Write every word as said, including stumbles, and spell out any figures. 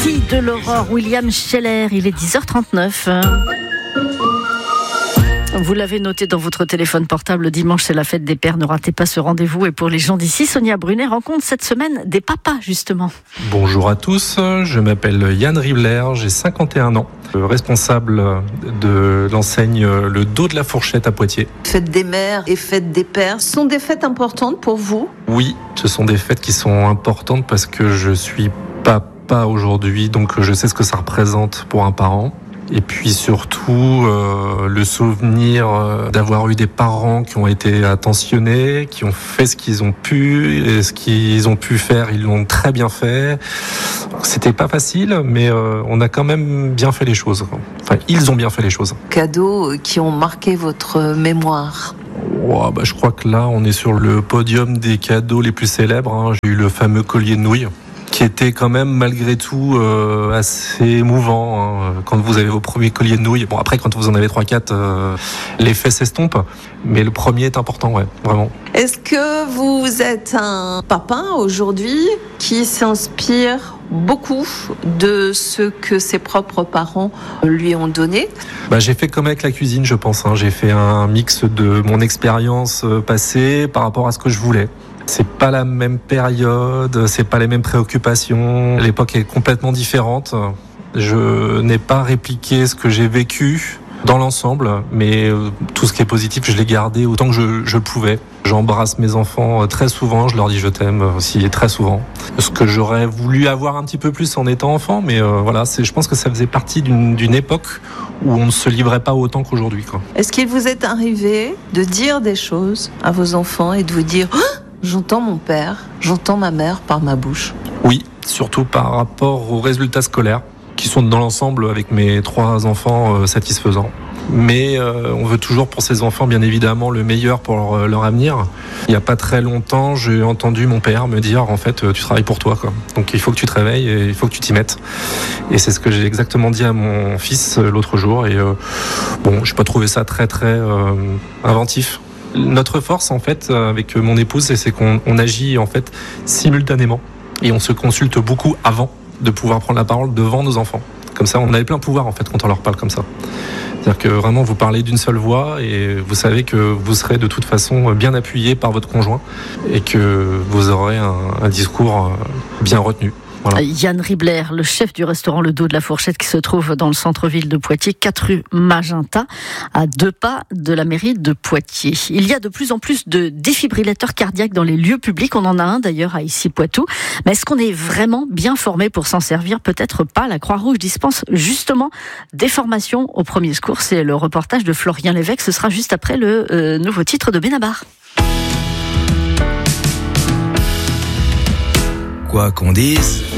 Fille de l'aurore, William Scheller, il est dix heures trente-neuf. Vous l'avez noté dans votre téléphone portable, dimanche c'est la fête des pères, ne ratez pas ce rendez-vous. Et pour les gens d'ici, Sonia Brunet rencontre cette semaine des papas justement. Bonjour à tous, je m'appelle Yann Ribler, j'ai cinquante et un ans, responsable de l'enseigne Le Dos de la Fourchette à Poitiers. Fête des mères et fête des pères sont des fêtes importantes pour vous ? Oui, ce sont des fêtes qui sont importantes parce que je suis papa aujourd'hui, donc je sais ce que ça représente pour un parent. Et puis surtout, euh, le souvenir euh, d'avoir eu des parents qui ont été attentionnés, qui ont fait ce qu'ils ont pu, et ce qu'ils ont pu faire, ils l'ont très bien fait. C'était pas facile, mais euh, on a quand même bien fait les choses. Enfin, ils ont bien fait les choses. Cadeaux qui ont marqué votre mémoire ? Oh, bah, je crois que là, on est sur le podium des cadeaux les plus célèbres. Hein. J'ai eu le fameux collier de nouilles, qui était quand même malgré tout euh, assez émouvant hein, quand vous avez vos premiers colliers de nouilles. Bon après quand vous en avez trois quatre, euh, l'effet s'estompe, mais le premier est important, ouais, vraiment. Est-ce que vous êtes un papa aujourd'hui qui s'inspire beaucoup de ce que ses propres parents lui ont donné ? Bah, j'ai fait comme avec la cuisine, je pense. Hein. J'ai fait un mix de mon expérience passée par rapport à ce que je voulais. C'est pas la même période, c'est pas les mêmes préoccupations. L'époque est complètement différente. Je n'ai pas répliqué ce que j'ai vécu dans l'ensemble, mais tout ce qui est positif, je l'ai gardé autant que je, je pouvais. J'embrasse mes enfants très souvent, je leur dis je t'aime aussi très souvent. Ce que j'aurais voulu avoir un petit peu plus en étant enfant, mais euh, voilà, c'est, je pense que ça faisait partie d'une, d'une époque où on ne se livrait pas autant qu'aujourd'hui, quoi. Est-ce qu'il vous est arrivé de dire des choses à vos enfants et de vous dire oh, j'entends mon père, j'entends ma mère par ma bouche ? Oui, surtout par rapport aux résultats scolaires, qui sont dans l'ensemble avec mes trois enfants euh, satisfaisants. Mais euh, on veut toujours pour ces enfants, bien évidemment, le meilleur pour leur, leur avenir. Il n'y a pas très longtemps, j'ai entendu mon père me dire, en fait, tu travailles pour toi, quoi. Donc il faut que tu te réveilles et il faut que tu t'y mettes. Et c'est ce que j'ai exactement dit à mon fils l'autre jour. Et euh, bon, je n'ai pas trouvé ça très, très euh, inventif. Notre force, en fait, avec mon épouse, c'est qu'on on agit, en fait, simultanément. Et on se consulte beaucoup avant de pouvoir prendre la parole devant nos enfants. Comme ça, on avait plein pouvoir, en fait, quand on leur parle comme ça. C'est-à-dire que vraiment, vous parlez d'une seule voix et vous savez que vous serez de toute façon bien appuyé par votre conjoint et que vous aurez un, un discours bien retenu. Voilà. Yann Ribler, le chef du restaurant Le Dos de la Fourchette qui se trouve dans le centre-ville de Poitiers, quatre rue Magenta, à deux pas de la mairie de Poitiers. Il y a de plus en plus de défibrillateurs cardiaques dans les lieux publics. On en a un d'ailleurs à Issy-Poitou. Mais est-ce qu'on est vraiment bien formé pour s'en servir ? Peut-être pas. La Croix-Rouge dispense justement des formations au premier secours. C'est le reportage de Florian Lévesque. Ce sera juste après le euh, nouveau titre de Benabar. Quoi qu'on dise,